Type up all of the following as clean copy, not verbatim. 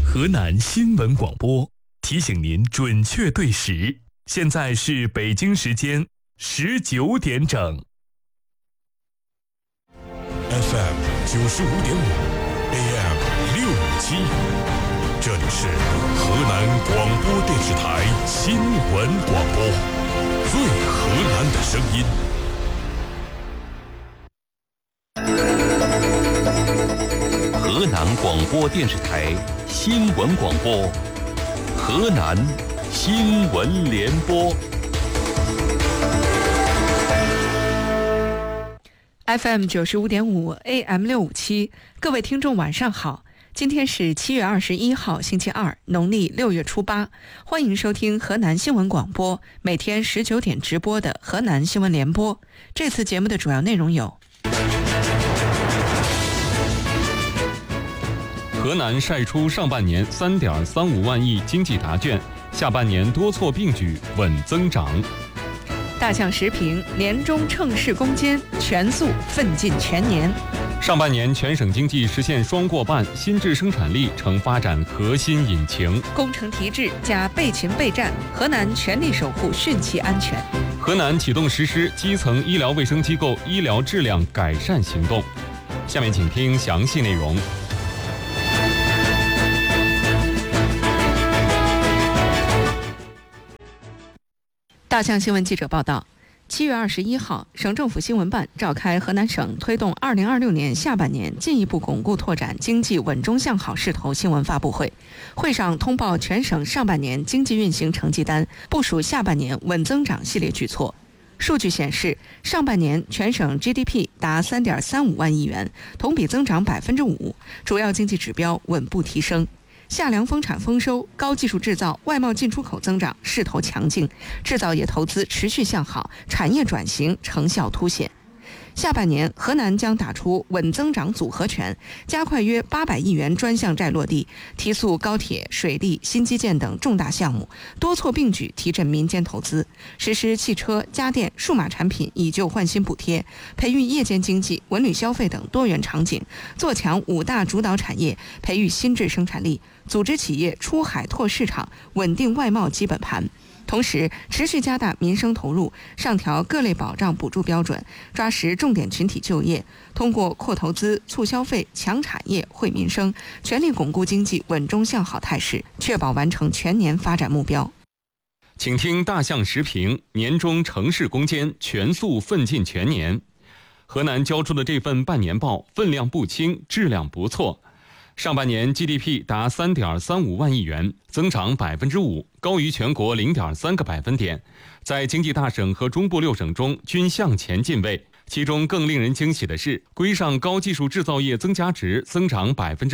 河南新闻广播提醒您准确对时，现在是北京时间19点整。 FM 95.5 AM 657，这里是河南广播电视台新闻广播，最河南的声音。 河南广播电视台新闻广播，河南新闻联播。 FM 95.5 AM 657，各位听众晚上好，今天是7月21号星期二，农历6月初8，欢迎收听河南新闻广播每天19点直播的河南新闻联播。这次节目的主要内容有： 河南晒出上半年3.35万亿经济答卷，下半年多措并举稳增长。 大象时评：年终乘势攻坚，全速奋进全年。 上半年全省经济实现双过半，新质生产力成发展核心引擎。 工程提质加备勤备战，河南全力守护汛期安全。 河南启动实施基层医疗卫生机构医疗质量改善行动。下面请听详细内容。 大象新闻记者报道，7月21号，省政府新闻办召开河南省推动2026年下半年进一步巩固拓展经济稳中向好势头新闻发布会。会上通报全省上半年经济运行成绩单，部署下半年稳增长系列举措。数据显示，上半年全省 GDP 达3.35万亿元，同比增长5%，主要经济指标稳步提升。夏粮丰产丰收，高技术制造、外贸进出口增长势头强劲，制造业投资持续向好，产业转型成效凸显。下半年，河南将打出稳增长组合拳，加快约800亿元专项债落地，提速高铁、水利、新基建等重大项目，多措并举提振民间投资，实施汽车、家电、数码产品以旧换新补贴，培育夜间经济、文旅消费等多元场景，做强5大主导产业，培育新质生产力，组织企业出海拓市场，稳定外贸基本盘。同时，持续加大民生投入，上调各类保障补助标准，抓实重点群体就业，通过扩投资、促消费、强产业、惠民生，全力巩固经济稳中向好态势，确保完成全年发展目标。 请听大象时评：年终乘势攻坚，全速奋进全年。河南交出的这份半年报分量不轻，质量不错。上半年 GDP 达3.35万亿元，增长5%，高于全国0.3个百分点，在经济大省和中部6省中均向前进位。其中更令人惊喜的是，规上高技术制造业增加值增长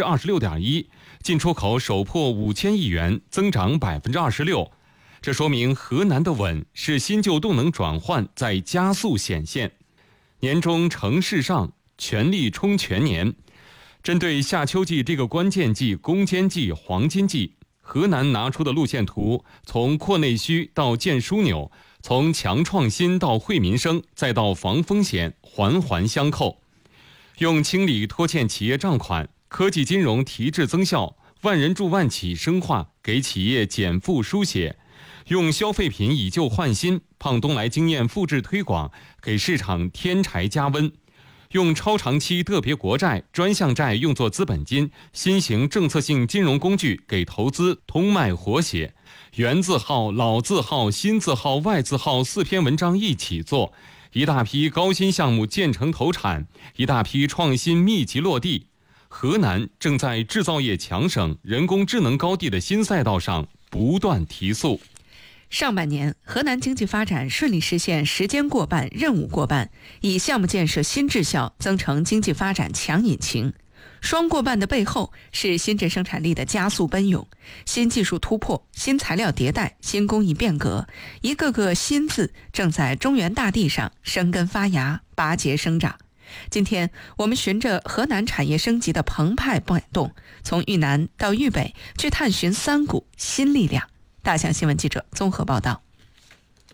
26.1%，进出口首破5000亿元，增长26%。这说明河南的稳是新旧动能转换在加速显现。年终乘势上，全力冲全年。针对夏秋季这个关键季、攻坚季、黄金季，河南拿出的路线图从扩内需到建枢纽，从强创新到惠民生，再到防风险，环环相扣。用清理拖欠企业账款、科技金融提质增效、万人助万企深化，给企业减负输血；用消费品以旧换新，胖东来经验复制推广，给市场添柴加温。用超长期特别国债、专项债用作资本金，新型政策性金融工具给投资通脉活血。原字号、老字号、新字号、外字号4篇文章一起做，一大批高新项目建成投产，一大批创新密集落地。河南正在制造业强省、人工智能高地的新赛道上不断提速。 上半年，河南经济发展顺利实现时间过半、任务过半，以项目建设新质效增成经济发展强引擎。双过半的背后是新质生产力的加速奔涌，新技术突破、新材料迭代、新工艺变革，一个个新字正在中原大地上生根发芽、拔节生长。今天我们循着河南产业升级的澎湃摆动，从豫南到豫北，去探寻3股新力量。大象新闻记者综合报道。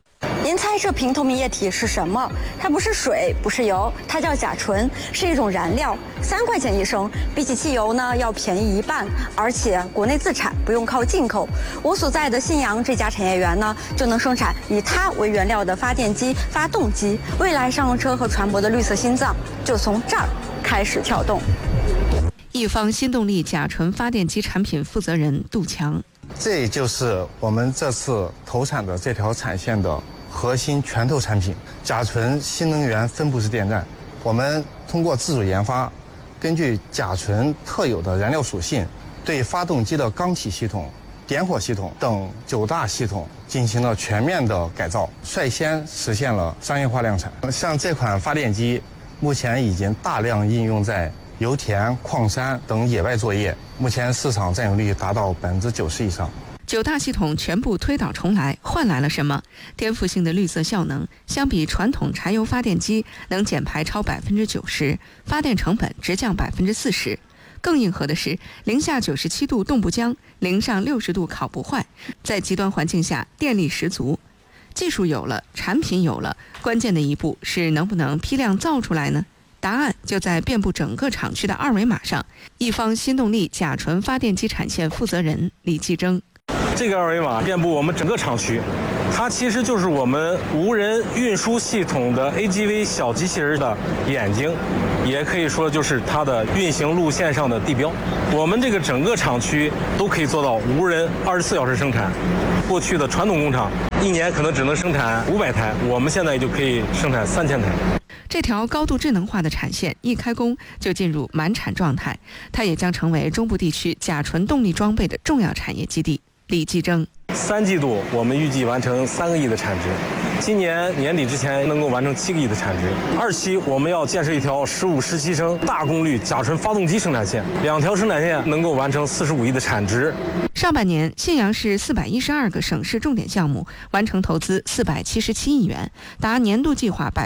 您猜这瓶透明液体是什么？它不是水，不是油，它叫甲醇，是一种燃料，3块钱1升，比起汽油呢要便宜1半，而且国内自产，不用靠进口。我所在的信阳这家产业园呢，就能生产以它为原料的发电机、发动机，未来商用车和船舶的绿色心脏就从这儿开始跳动。 一方新动力甲醇发电机产品负责人杜强， 这就是我们这次投产的这条产线的核心拳头产品——甲醇新能源分布式电站。我们通过自主研发，根据甲醇特有的燃料属性，对发动机的缸体系统、点火系统等9大系统进行了全面的改造，率先实现了商业化量产。像这款发电机，目前已经大量应用在油田、矿山等野外作业，目前市场占有率达到90%以上。 9大系统全部推倒重来，换来了什么？颠覆性的绿色效能，相比传统柴油发电机，能减排超90%，发电成本直降40%。更硬核的是，零下97度冻不僵，零上60度烤不坏，在极端环境下电力十足。技术有了，产品有了，关键的一步是能不能批量造出来呢？答案就在遍布整个厂区的2维码上。一方新动力甲醇发电机产线负责人李继征， 这个2维码遍布我们整个厂区，它其实就是我们无人运输系统的 AGV 小机器人的眼睛，也可以说就是它的运行路线上的地标。我们这个整个厂区都可以做到无人24小时生产。过去的传统工厂1年可能只能生产500台，我们现在就可以生产3000台。 这条高度智能化的产线一开工就进入满产状态，它也将成为中部地区甲醇动力装备的重要产业基地。李继征 ，3季度我们预计完成3个亿的产值，今年年底之前能够完成7个亿的产值。2期我们要建设一条15、17升大功率甲醇发动机生产线，2条生产线能够完成45亿的产值。 上半年，信阳市412个省市重点项目完成投资477亿元，达年度计划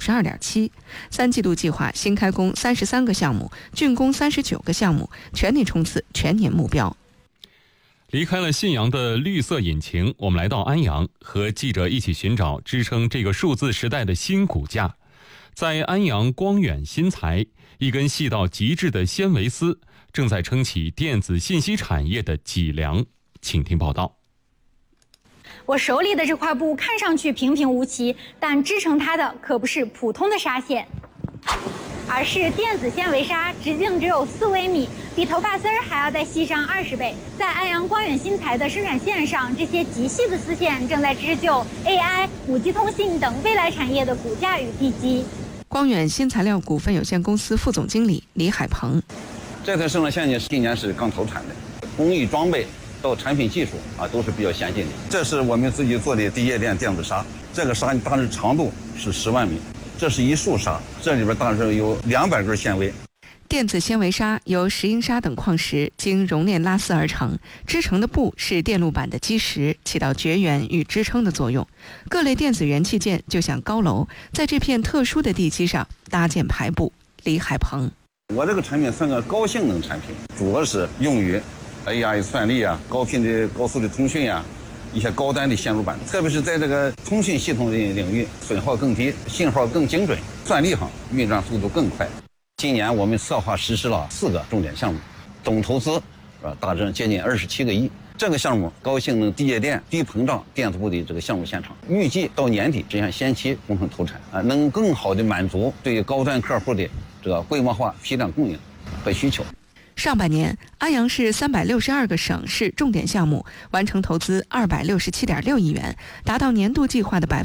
52.7%。3季度计划新开工33个项目，竣工39个项目，全力冲刺全年目标。 离开了信阳的绿色引擎，我们来到安阳，和记者一起寻找支撑这个数字时代的新骨架。在安阳光远新材，一根细到极致的纤维丝正在撑起电子信息产业的脊梁。请听报道。 我手里的这块布看上去平平无奇，但织成它的可不是普通的纱线，而是电子纤维纱，直径只有4微米，比头发丝儿还要再细上20倍。在安阳光远新材的生产线上，这些极细的丝线正在织就 AI、5G 通信等未来产业的骨架与地基。 光远新材料股份有限公司副总经理李海鹏， 这台生产线呢，今年是刚投产的，工艺装备到产品技术都是比较先进的。这是我们自己做的低液电电子纱，这个纱当时长度是10万米。这是一束纱，这里边当时有200根纤维。 电子纤维纱由石英砂等矿石经熔炼拉丝而成，织成的布是电路板的基石，起到绝缘与支撑的作用。各类电子元器件就像高楼，在这片特殊的地基上搭建排布。李海鹏， 我这个产品算个高性能产品，主要是用于 AI 算力高频的高速的通讯一些高端的线路板，特别是在这个通讯系统的领域，损耗更低，信号更精准，算力运转速度更快。今年我们策划实施了4个重点项目，总投资大致接近27个亿。这个项目高性能低液电、低膨胀电子布的这个项目现场，预计到年底实现先期工程投产能更好的满足对高端客户的这个规模化批量供应和需求。 上半年，安阳市362个省市重点项目完成投资267.6亿元，达到年度计划的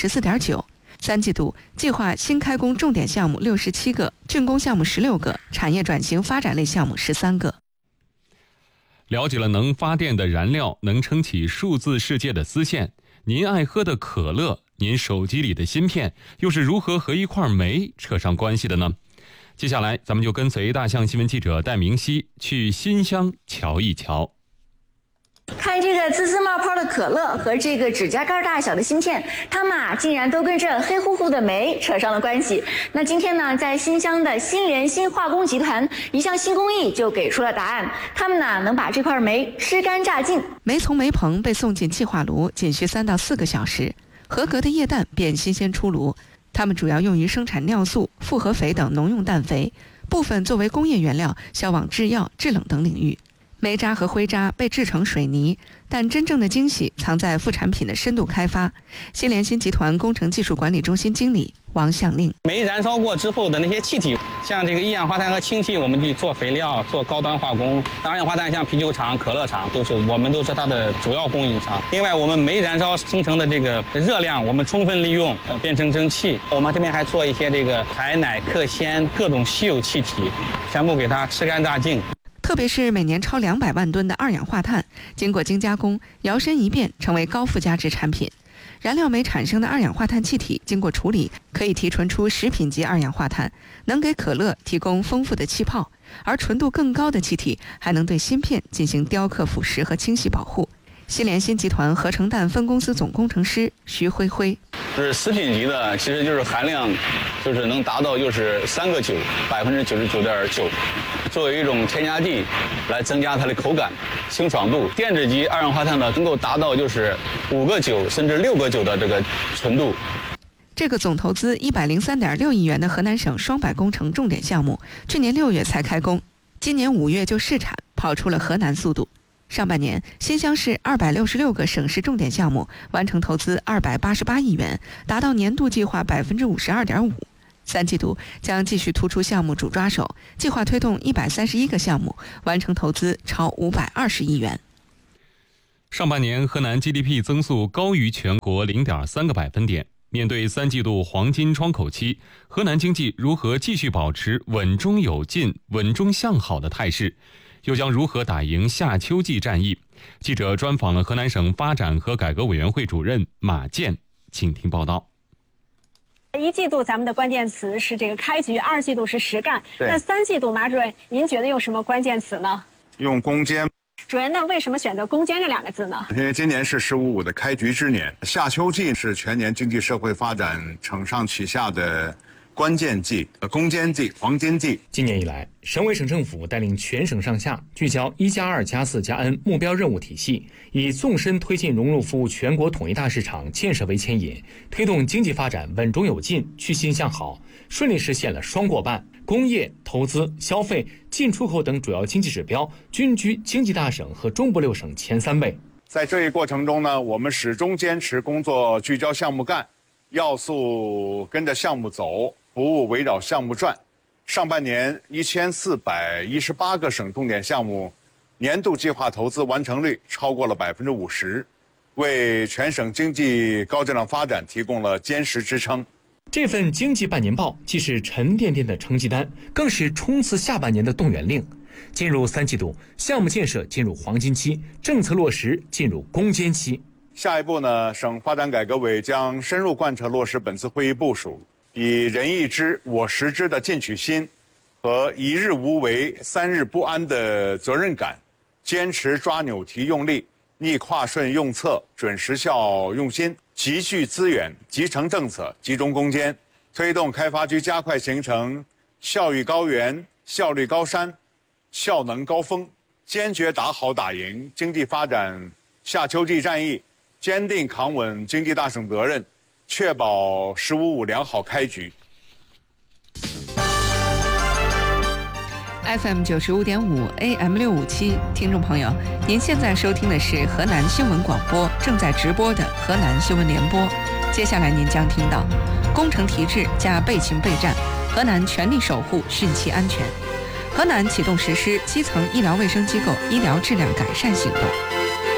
54.9%。3季度计划新开工重点项目67个，竣工项目16个，产业转型发展类项目13个。 了解了能发电的燃料，能撑起数字世界的丝线，您爱喝的可乐，您手机里的芯片，又是如何和一块煤扯上关系的呢？接下来咱们就跟随大象新闻记者戴明熙去新乡瞧一瞧。 看这个滋滋冒泡的可乐和这个指甲盖大小的芯片，它们竟然都跟这黑乎乎的煤扯上了关系。那今天呢，在新乡的新联新化工集团，一项新工艺就给出了答案。他们呢能把这块煤吃干榨净， 煤从煤棚被送进气化炉，仅需3到4个小时。 合格的液氮便新鲜出炉。它们主要用于生产尿素、复合肥等农用氮肥，部分作为工业原料销往制药、制冷等领域。煤渣和灰渣被制成水泥，但真正的惊喜藏在副产品的深度开发。新联新集团工程技术管理中心经理王向令： 煤燃烧过之后的那些气体，像这个一氧化碳和氢气，我们去做肥料、做高端化工。二氧化碳像啤酒厂、可乐厂我们都是它的主要供应商。另外，我们煤燃烧生成的这个热量，我们充分利用，变成蒸汽。我们这边还做一些这个海氖、氪氙各种稀有气体，全部给它吃干榨净。 特别是每年超200万吨的二氧化碳，经过精加工，摇身一变成为高附加值产品。燃料煤产生的二氧化碳气体经过处理，可以提纯出食品级二氧化碳，能给可乐提供丰富的气泡。而纯度更高的气体还能对芯片进行雕刻、腐蚀和清洗保护。新联新集团合成氮分公司总工程师徐辉辉： 就是食品级的，其实就是含量，就是能达到就是3个9%， 99.9%，作为一种添加剂，来增加它的口感、清爽度。电子级二氧化碳呢，能够达到就是5个9%甚至6个9的这个纯度。 这个总投资103.6亿元的河南省双柏工程重点项目，去年6月才开工，今年5月就试产，跑出了河南速度。上半年，新乡市266个省市重点项目完成投资288亿元，达到年度计划52.5%。3季度将继续突出项目主抓手，计划推动131个项目，完成投资超520亿元。 上半年，河南 GDP 增速高于全国0.3个百分点。面对3季度黄金窗口期，河南经济如何继续保持稳中有进、稳中向好的态势？又将如何打赢夏秋季战役？记者专访了河南省发展和改革委员会主任马健，请听报道。 1季度咱们的关键词是这个开局，2季度是实干。那3季度，马主任，您觉得用什么关键词呢？ 用攻坚。 主任，那为什么选择攻坚这2个字呢？ 因为今年是15.5的开局之年，夏秋季是全年经济社会发展承上启下的关键季、攻坚季、黄金季。 今年以来，省委省政府带领全省上下聚焦1+2+4+N 目标任务体系，以纵深推进融入服务全国统一大市场建设为牵引，推动经济发展稳中有进、趋欣向好，顺利实现了双过半。工业、投资、消费、进出口等主要经济指标均居经济大省和中部6省前3位。 在这一过程中呢，我们始终坚持工作聚焦项目干，要素跟着项目走，服务围绕项目转。上半年1418个省重点项目年度计划投资完成率超过了50%，为全省经济高质量发展提供了坚实支撑。 这份经济半年报既是沉甸甸的成绩单，更是冲刺下半年的动员令。进入3季度，项目建设进入黄金期，政策落实进入攻坚期。 下一步呢，省发展改革委将深入贯彻落实本次会议部署，以人一知我实知的进取心和一日无为3日不安的责任感，坚持抓纽提用力，逆跨顺用策，准时效用心，集聚资源，集成政策，集中攻坚，推动开发区加快形成效益高原、效率高山、效能高峰，坚决打好打赢经济发展夏秋季战役，坚定扛稳经济大省责任，确保15.5良好开局。 FM 95.5 AM 657，听众朋友，您现在收听的是河南新闻广播正在直播的河南新闻联播。接下来您将听到：工程提质加备勤备战，河南全力守护汛期安全；河南启动实施基层医疗卫生机构医疗质量改善行动。